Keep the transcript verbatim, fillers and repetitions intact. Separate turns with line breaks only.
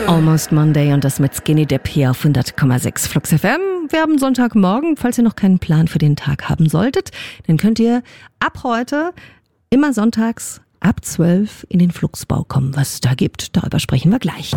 Almost Monday und das mit Skinny Dip hier auf hundert Komma sechs Flux F M. Wir haben Sonntagmorgen. Falls ihr noch keinen Plan für den Tag haben solltet, dann könnt ihr ab heute immer sonntags ab zwölf in den Fluxbau kommen. Was es da gibt, darüber sprechen wir gleich.